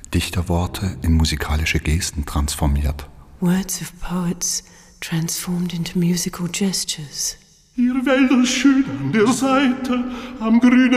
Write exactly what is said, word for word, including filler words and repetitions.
Dichterworte in musikalische Gesten transformiert. Words of poets transformed into musical gestures. Ihr Wälder schön an der Seite, am grünen